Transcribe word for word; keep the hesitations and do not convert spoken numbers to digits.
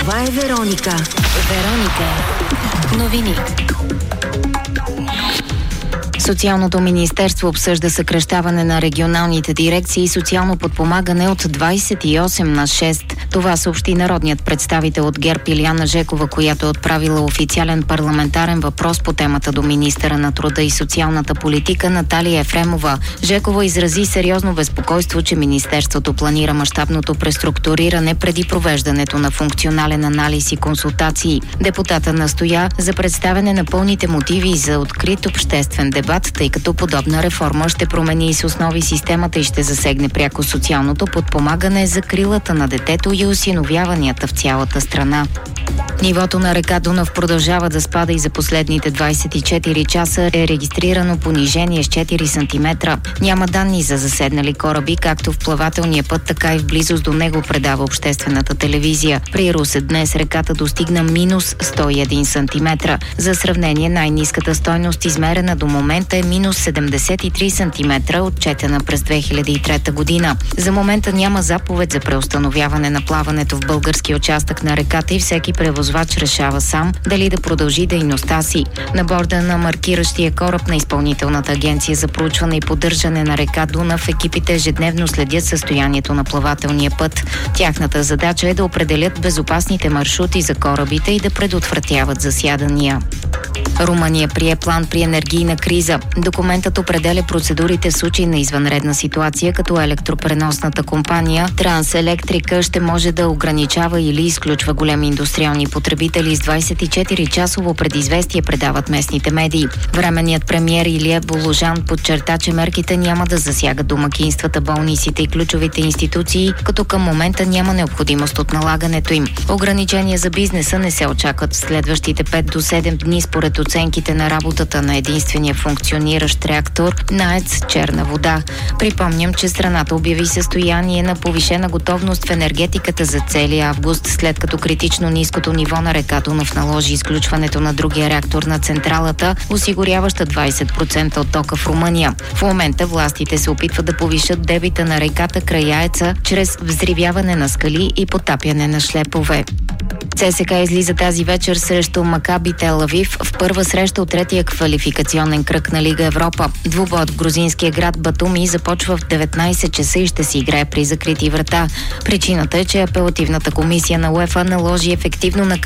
Това е Вероника. Вероника. Новини. Социалното министерство обсъжда съкращаване на регионалните дирекции и социално подпомагане от двадесет и осем на шест. Това съобщи народният представител от ГЕРБ Илияна Жекова, която е отправила официален парламентарен въпрос по темата до министъра на труда и социалната политика Наталия Ефремова. Жекова изрази сериозно безпокойство, че министерството планира мащабното преструктуриране преди провеждането на функционален анализ и консултации. Депутата настоя за представяне на пълните мотиви за открит обществен дебат, тъй като подобна реформа ще промени и с основи системата и ще засегне пряко социалното подпомагане, закрилата на детето и осиновяванията в цялата страна. Нивото на река Дунав продължава да спада и за последните двадесет и четири часа е регистрирано понижение с четири сантиметра. Няма данни за заседнали кораби, както в плавателния път, така и в близост до него, предава обществената телевизия. При Русе днес реката достигна минус сто и един сантиметра. За сравнение, най-ниската стойност, измерена до момента, е минус седемдесет и три сантиметра, отчетена през две хиляди и трета година. За момента няма заповед за преустановяване на плаването в български участък на реката и всеки превозвач решава сам дали да продължи дейността си. На борда на маркиращия кораб на Изпълнителната агенция за проучване и поддържане на река Дунав екипите ежедневно следят състоянието на плавателния път. Тяхната задача е да определят безопасните маршрути за корабите и да предотвратяват засядания. Румъния прие план при енергийна криза. Документът определя процедурите в случай на извънредна ситуация, като електропреносната компания Транселектрика ще може да ограничава или изключва големи индустриални потребители с двадесет и четири часово предизвестие, предават местните медии. Временният премиер Илия Боложан подчерта, че мерките няма да засягат домакинствата, болниците и ключовите институции, като към момента няма необходимост от налагането им. Ограничения за бизнеса не се очакват в следващите пет до седем дни, според оценките на работата на единствения функциониращ реактор на АЕЦ Черна вода. Припомням, че страната обяви състояние на повишена готовност в енергетиката за целия август, след като критично ниското ниво на река Дунав наложи изключването на другия реактор на централата, осигуряваща двадесет процента от тока в Румъния. В момента властите се опитват да повишат дебита на реката край АЕЦа чрез взривяване на скали и потапяне на шлепове. ЦСКА излиза тази вечер срещу Макаби Тел Авив в първа среща от третия квалификационен кръг на Лига Европа. Двубоят в грузинския град Батуми започва в деветнадесет часа и ще се играе при закрити врата. Причината е, че апелативната комисия на УЕФА наложи ефективно наказание